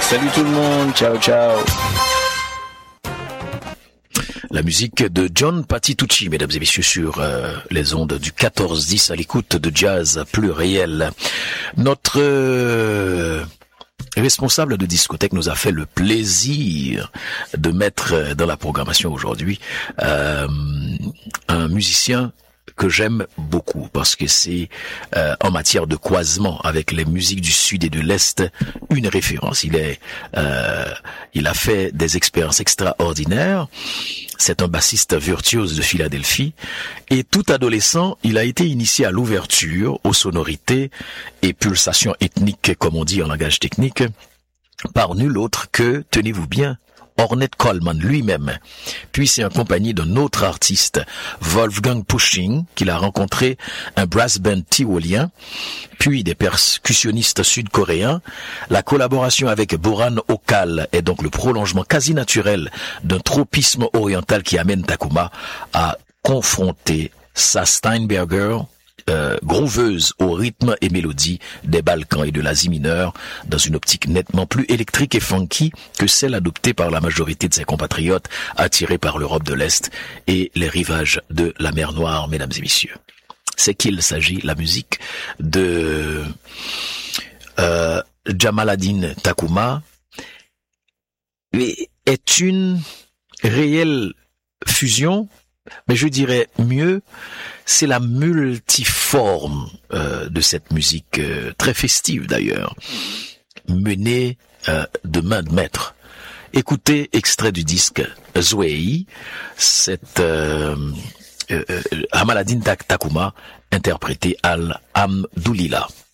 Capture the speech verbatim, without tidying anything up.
Salut tout le monde, ciao ciao. La musique de John Patitucci, mesdames et messieurs, sur euh, les ondes du quatorze dix à l'écoute de Jazz Pluriel. Notre euh, responsable de discothèque nous a fait le plaisir de mettre dans la programmation aujourd'hui euh, un musicien que j'aime beaucoup parce que c'est euh, en matière de croisement avec les musiques du Sud et de l'Est une référence. Il est, euh, il a fait des expériences extraordinaires. C'est un bassiste virtuose de Philadelphie et tout adolescent, il a été initié à l'ouverture, aux sonorités et pulsations ethniques, comme on dit en langage technique, par nul autre que, tenez-vous bien, Ornette Coleman lui-même. Puis c'est en compagnie d'un autre artiste, Wolfgang Pushing, qu'il a rencontré un brass band tyrolien, puis des percussionnistes sud-coréens. La collaboration avec Boran Okal est donc le prolongement quasi naturel d'un tropisme oriental qui amène Takuma à confronter sa Steinberger Euh, grooveuse au rythme et mélodie des Balkans et de l'Asie mineure, dans une optique nettement plus électrique et funky que celle adoptée par la majorité de ses compatriotes attirés par l'Europe de l'Est et les rivages de la mer Noire, mesdames et messieurs. C'est qu'il s'agit, la musique de euh, Jamaaladeen Takuma est une réelle fusion, mais je dirais mieux, c'est la multiforme euh, de cette musique euh, très festive d'ailleurs, menée euh, de main de maître. Écoutez extrait du disque Zwei, cette euh, euh, Jamaaladeen Takuma interprété Al Hamdoulillah.